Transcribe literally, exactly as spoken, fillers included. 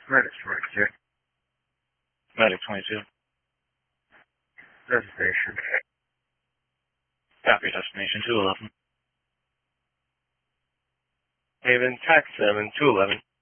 Medic twenty-two. Medic twenty-two. Destination. Copy, destination two eleven. Haven, tax seven, two eleven.